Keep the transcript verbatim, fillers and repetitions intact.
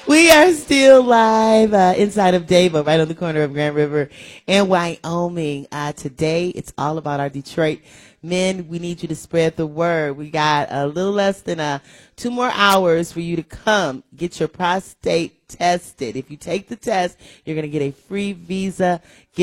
We are still live uh, inside of Dava, right on the corner of Grand River and Wyoming. Uh, today, it's all about our Detroit men. We need you to spread the word. We got a little less than uh, two more hours for you to come get your prostate tested. If you take the test, you're going to get a free visa.